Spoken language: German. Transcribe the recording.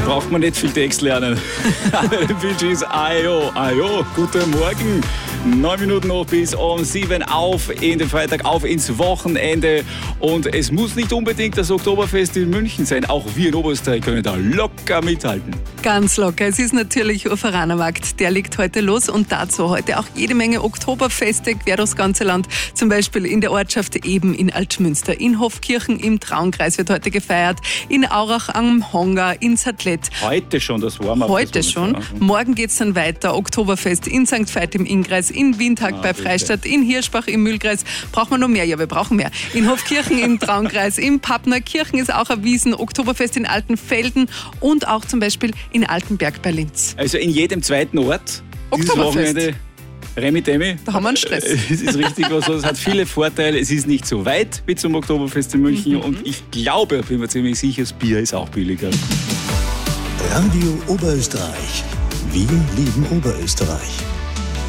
braucht man nicht viel Text lernen. Bee Gees, Ayo, Ayo, guten Morgen. 9 Minuten noch bis um 7 auf in den Freitag, auf ins Wochenende. Und es muss nicht unbedingt das Oktoberfest in München sein. Auch wir in Oberösterreich können da locker mithalten. Ganz locker. Es ist natürlich Uferanermarkt. Der legt heute los und dazu heute auch jede Menge Oktoberfeste quer durchs ganze Land. Zum Beispiel in der Ortschaft eben in Altmünster. In Hofkirchen im Traunkreis wird heute gefeiert. In Aurach am Honga, in Sattlet. Heute schon, das Warm-up. Heute schon. Morgen geht es dann weiter. Oktoberfest in St. Veit im Innkreis, in Windhag bei Freistadt, in Hirschbach im Mühlkreis. Braucht man noch mehr? Ja, wir brauchen mehr. In Hofkirchen im Traunkreis, in Pappnerkirchen ist auch erwiesen. Oktoberfest in Altenfelden und auch zum Beispiel in Altenberg bei Linz. Also in jedem zweiten Ort. Oktoberfest. Remi Demi. Da haben wir einen Stress. Es ist richtig was. Es hat viele Vorteile. Es ist nicht so weit wie zum Oktoberfest in München. Und ich glaube, bin mir ziemlich sicher, das Bier ist auch billiger. Radio Oberösterreich. Wir lieben Oberösterreich.